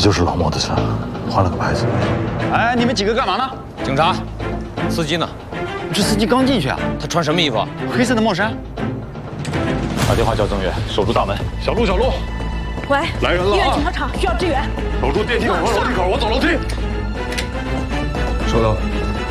就是老莫的车，换了个牌子。 哎，你们几个干嘛呢？ 警察，司机呢？ 这司机刚进去啊， 他穿什么衣服？ 黑色的帽衫。 打电话叫增援，守住大门。小路，小路， 喂， 来人了医院停车场需要支援。 守住电梯口和楼梯口，我走楼梯。 收到。